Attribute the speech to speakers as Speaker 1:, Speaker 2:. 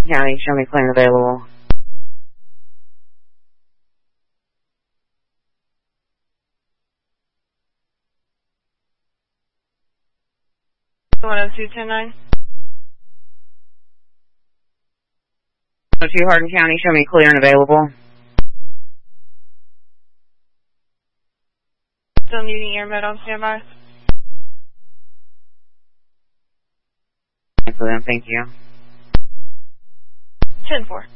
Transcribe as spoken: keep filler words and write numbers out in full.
Speaker 1: County, show me clear and available.
Speaker 2: one oh two ten nine.
Speaker 1: one oh two Hardin County, show me clear and available.
Speaker 2: Still needing air med on standby.
Speaker 1: For them, thank you.
Speaker 2: ten four.